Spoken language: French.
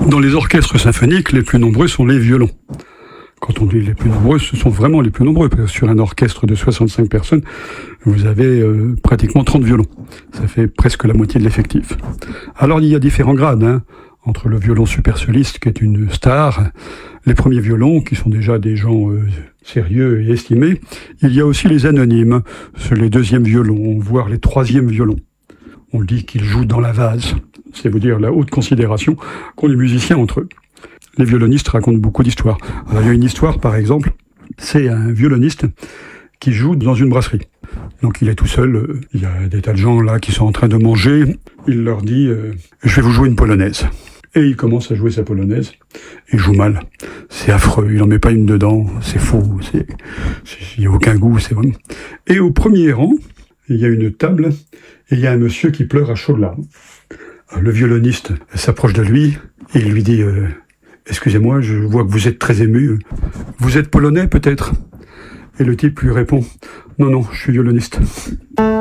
Dans les orchestres symphoniques, les plus nombreux sont les violons. Quand on dit les plus nombreux, ce sont vraiment les plus nombreux, parce que sur un orchestre de 65 personnes, vous avez pratiquement 30 violons. Ça fait presque la moitié de l'effectif. Alors il y a différents grades, entre le violon super soliste, qui est une star, les premiers violons, qui sont déjà des gens sérieux et estimés. Il y a aussi les anonymes, c'est les deuxièmes violons, voire les troisièmes violons. On dit qu'ils jouent dans la vase, c'est vous dire la haute considération qu'ont les musiciens entre eux. Les violonistes racontent beaucoup d'histoires. Alors, il y a une histoire, par exemple, c'est un violoniste qui joue dans une brasserie. Donc il est tout seul, il y a des tas de gens là qui sont en train de manger. Il leur dit « Je vais vous jouer une polonaise ». Et il commence à jouer sa polonaise. Il joue mal. C'est affreux, il n'en met pas une dedans, c'est faux, il n'y a aucun goût, c'est vraiment... Et au premier rang, il y a une table et il y a un monsieur qui pleure à chaudes larmes. Le violoniste s'approche de lui et il lui dit « Excusez-moi, je vois que vous êtes très ému. Vous êtes polonais peut-être ?» Et le type lui répond « Non, je suis violoniste. »